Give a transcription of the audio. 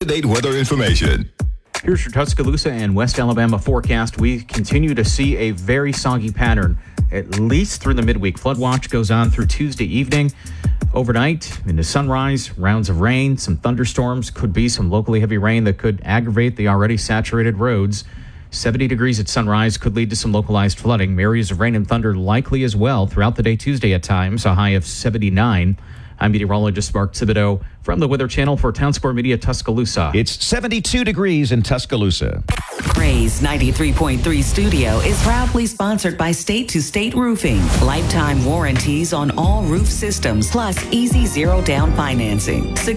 up-to-date weather information. Here's your Tuscaloosa and West Alabama forecast. We continue to see a very soggy pattern, at least through the midweek. Flood watch goes on through Tuesday evening. Overnight into sunrise, rounds of rain, some thunderstorms, could be some locally heavy rain that could aggravate the already saturated roads. 70 degrees at sunrise could lead to some localized flooding. Areas of rain and thunder likely as well throughout the day Tuesday at times, a high of 79. I'm meteorologist Mark Thibodeau from the Weather Channel for Town Square Media Tuscaloosa. It's 72 degrees in Tuscaloosa. Praise 93.3 Studio is proudly sponsored by State to State Roofing. Lifetime warranties on all roof systems, plus easy zero down financing. Secure